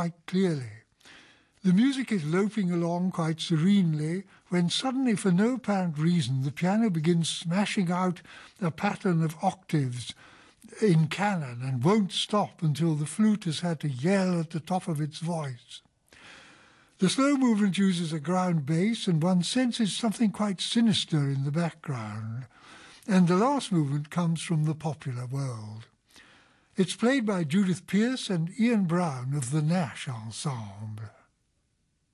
quite clearly. The music is loping along quite serenely when suddenly, for no apparent reason, the piano begins smashing out a pattern of octaves in canon and won't stop until the flute has had to yell at the top of its voice. The slow movement uses a ground bass, and one senses something quite sinister in the background. And the last movement comes from the popular world. It's played by Judith Pierce and Ian Brown of the Nash Ensemble.